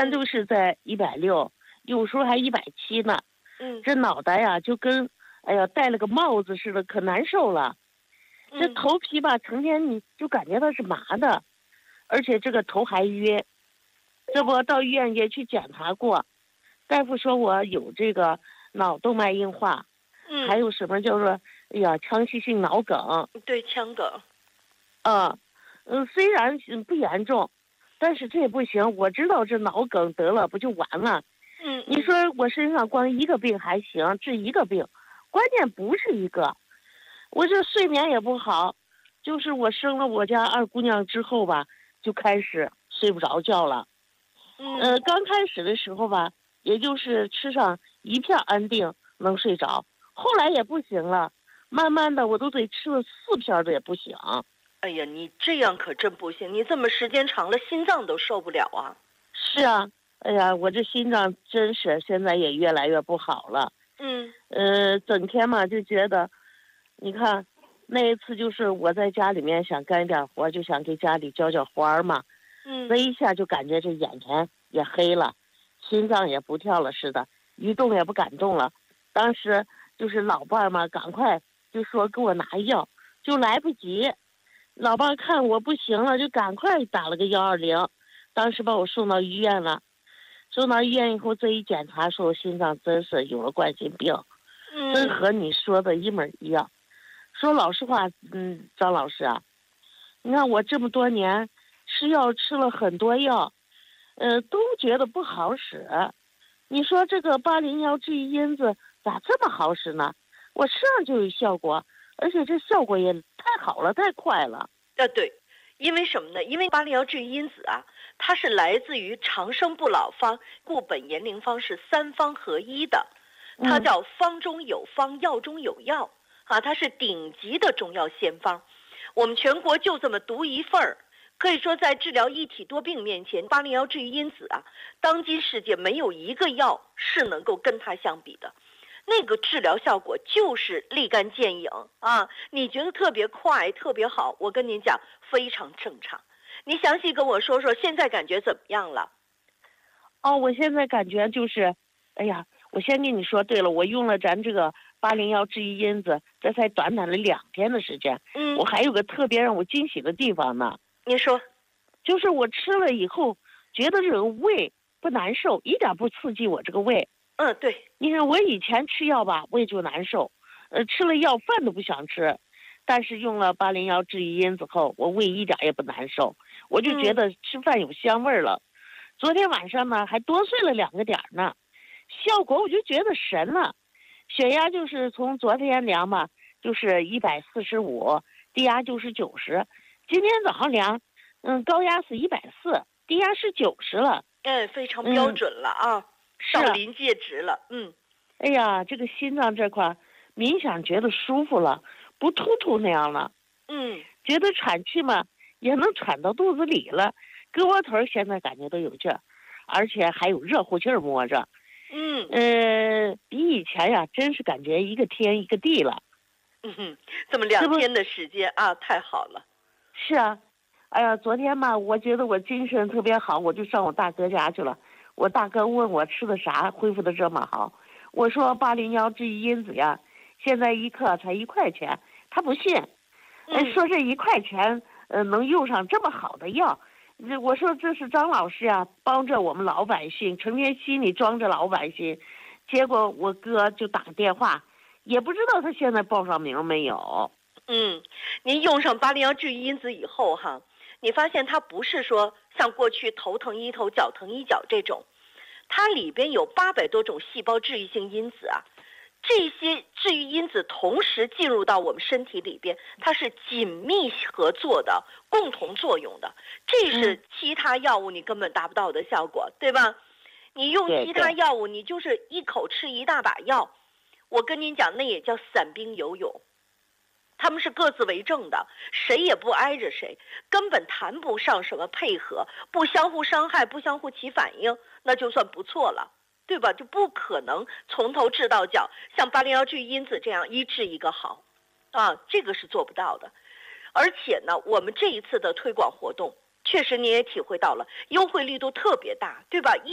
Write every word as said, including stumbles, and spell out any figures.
天都是在一百六，有时候还一百七呢。 嗯， 这脑袋呀就跟哎呀戴了个帽子似的，可难受了。这嗯头皮吧，成天你就感觉到是麻的，而且这个头还晕。这不到医院也去检查过，大夫说我有这个脑动脉硬化， 嗯， 还有什么叫做哎呀腔隙性脑梗。 对，腔梗。 啊，嗯，虽然不严重，但是这也不行。我知道这脑梗得了不就完了？ 嗯， 你说我身上光一个病还行，治一个病，关键不是一个。我这睡眠也不好，就是我生了我家二姑娘之后吧，就开始睡不着觉了。 嗯， 呃，刚开始的时候吧，也就是吃上一片安定能睡着，后来也不行了，慢慢的我都得吃了四片的也不行。 哎呀，你这样可真不行，你这么时间长了，心脏都受不了啊。 是啊，哎呀，我这心脏真是现在也越来越不好了。 嗯呃，整天嘛就觉得，你看，那一次就是我在家里面想干点活，就想给家里浇浇花嘛， 嗯那一下就感觉这眼前也黑了，心脏也不跳了似的，一动也不敢动了。当时就是老伴儿嘛，赶快就说给我拿药，就来不及。老伴儿看我不行了，就赶快打了个幺二零，当时把我送到医院了。送到医院以后，这一检查说我心脏真是有了冠心病，真嗯， 和你说的一模一样。说老实话，嗯，张老师啊，你看我这么多年吃药吃了很多药，呃，都觉得不好使。你说这个八零幺治愈因子咋这么好使呢？我吃上就有效果，而且这效果也太好了，太快了。 啊对，因为什么呢？因为八零幺治愈因子啊，它是来自于长生不老方、固本延龄方是三方合一的，它叫方中有方，药中有药啊，它是顶级的中药仙方。我们全国就这么独一份儿，可以说在治疗一体多病面前，八零幺治愈因子啊，当今世界没有一个药是能够跟它相比的。那个治疗效果就是立竿见影啊！你觉得特别快、特别好，我跟您讲，非常正常。你详细跟我说说，现在感觉怎么样了？ 哦，我现在感觉就是，哎呀，我先跟你说，对了，我用了咱这个八零幺治愈因子，这才短短的两天的时间。 嗯， 我还有个特别让我惊喜的地方呢， 你说， 就是我吃了以后，觉得这个胃不难受，一点不刺激我这个胃。 嗯，对， 你看我以前吃药吧，胃就难受，呃，吃了药饭都不想吃，但是用了八零幺治愈因子后，我胃一点也不难受，我就觉得吃饭有香味儿了。昨天晚上呢，还多睡了两个点儿呢，效果我就觉得神了。血压就是从昨天量嘛，就是一百四十五，低压就是九十。今天早上量，嗯，高压是一百四，低压是九十了。 哎，非常标准了啊， 是啊到临界值了。嗯， 哎呀，这个心脏这块冥想觉得舒服了，不突突那样了。 嗯， 觉得喘气嘛，也能喘到肚子里了。胳膊腿现在感觉都有劲儿，而且还有热乎劲儿摸着。 嗯呃，比以前呀，真是感觉一个天一个地了。 嗯哼，这么两天的时间啊，太好了。 是啊，哎呀，昨天嘛，我觉得我精神特别好，我就上我大哥家去了。我大哥问我吃的啥，恢复的这么好。我说八零幺治愈因子呀，现在一克才一块钱，他不信， 嗯， 说这一块钱呃能用上这么好的药。我说这是张老师呀，帮着我们老百姓，成天心里装着老百姓。结果我哥就打个电话，也不知道他现在报上名没有。 嗯，您用上八零幺治愈因子以后哈，你发现它不是说像过去头疼医头脚疼医脚这种，它里边有八百多种细胞治愈性因子啊，这些治愈因子同时进入到我们身体里边，它是紧密合作的，共同作用的，这是其他药物你根本达不到的效果，对吧？你用其他药物，你就是一口吃一大把药，我跟您讲，那也叫散兵游勇。他们是各自为政的，谁也不挨着谁，根本谈不上什么配合，不相互伤害，不相互起反应，那就算不错了，对吧？就不可能从头治到脚，像八零幺治愈因子这样一治一个好，啊，这个是做不到的。而且呢，我们这一次的推广活动，确实你也体会到了，优惠力度特别大，对吧？